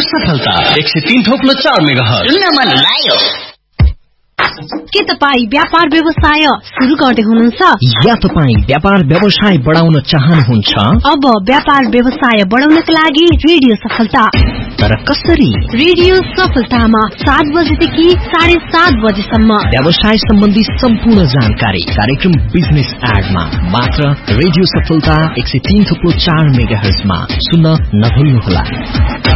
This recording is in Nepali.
रेडियो सफलता 103.4 मेगाहर्ज सुन्न मन लाग्यो। के तपाईँ व्यापार व्यवसाय सुरु गर्दै हुनुहुन्छ या तपाईँ व्यापार व्यवसाय बढाउन चाहनुहुन्छ? अब व्यापार व्यवसाय बढाउनका लागि रेडियो सफलता। तर कसरी? रेडियो सफलतामा 7 बजेदेखि 7:30 बजेसम्म व्यवसाय सम्बन्धी सम्पूर्ण जानकारी कार्यक्रम बिजनेस एडमा मात्र रेडियो सफलता 103.4 मेगाहर्जमा सुन्न नभुल्नुहोला।